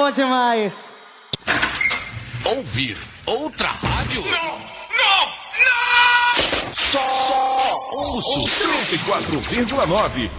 bom demais. Ouvir outra rádio? Não! Só Pulso 34,9.